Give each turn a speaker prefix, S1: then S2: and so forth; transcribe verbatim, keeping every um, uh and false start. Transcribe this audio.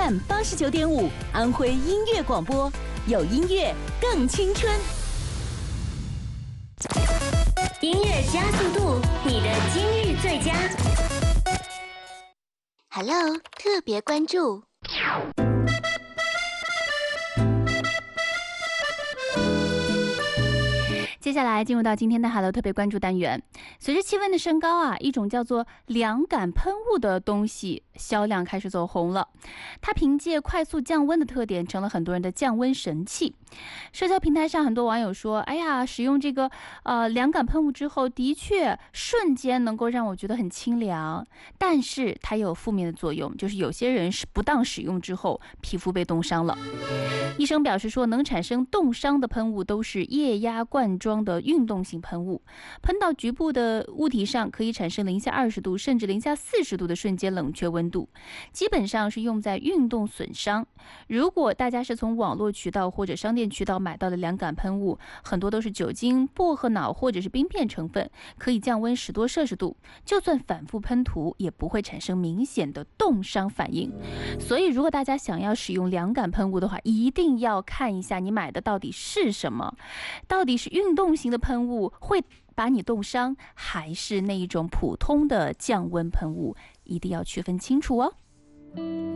S1: M 八十九点五，安徽音乐广播，有音乐更青春。
S2: 音乐加速度，你的今日最佳。
S3: Hello， 特别关注。
S4: 接下来进入到今天的 Hello 特别关注单元。随着气温的升高啊，一种叫做凉感喷雾的东西销量开始走红了。它凭借快速降温的特点，成了很多人的降温神器。社交平台上很多网友说，哎呀，使用这个呃凉感喷雾之后，的确瞬间能够让我觉得很清凉，但是它也有负面的作用，就是有些人是不当使用之后，皮肤被冻伤了。医生表示说，能产生冻伤的喷雾都是液压罐装的运动型喷雾，喷到局部的物体上可以产生零下二十度甚至零下四十度的瞬间冷却温度，基本上是用在运动损伤。如果大家是从网络渠道或者商店渠道买到的凉感喷雾，很多都是酒精、薄荷脑或者是冰片成分，可以降温十多摄氏度，就算反复喷涂也不会产生明显的冻伤反应。所以如果大家想要使用凉感喷雾的话，一定要看一下你买的到底是什么，到底是运动型的喷雾会把你冻伤，还是那一种普通的降温喷雾，一定要区分清楚哦。